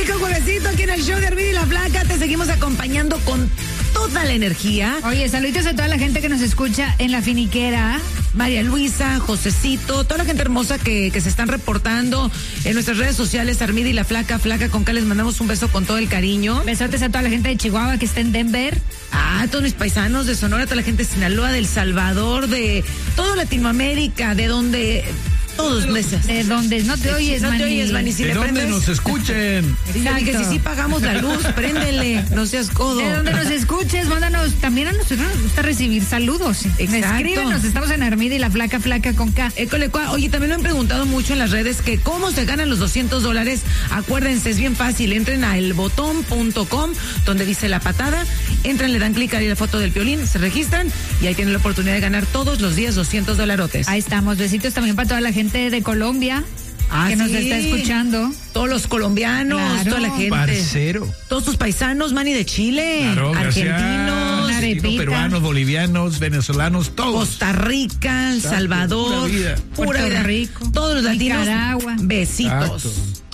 rico juevesito aquí en el show de Armin y la Flaca. Te seguimos acompañando con toda la energía. Oye, saluditos a toda la gente que nos escucha en La Finiquera. María Luisa, Josecito, toda la gente hermosa que se están reportando en nuestras redes sociales, Armida y la Flaca, Flaca con K, les mandamos un beso con todo el cariño. Besotes a toda la gente de Chihuahua que está en Denver. A todos mis paisanos de Sonora, toda la gente de Sinaloa, de El Salvador, de toda Latinoamérica, de donde... Todos meses. De donde no te oyes, no te oyes, Mani. Si de donde nos escuchen. Dile que si pagamos la luz, préndele, no seas codo. De donde nos escuches, mándanos. También a nosotros nos gusta recibir saludos. Escríbenos, estamos en Armida y la Flaca, Flaca con K. Oye, también me han preguntado mucho en las redes que cómo se ganan los $200. Acuérdense, es bien fácil. Entren a elbotón.com, donde dice La Patada. Entran, le dan clic ahí a la foto del Piolín, se registran y ahí tienen la oportunidad de ganar todos los días $200. Ahí estamos. Besitos también para toda la gente de Colombia que nos está escuchando. Todos los colombianos, claro. Toda la gente. Parcero. Todos tus paisanos, Mani, de Chile, claro, argentinos, peruanos, bolivianos, venezolanos, todos. Costa Rica, El Salvador, Pura vida. Puerto Rico, todos los latinos. Nicaragua. Besitos. Exacto.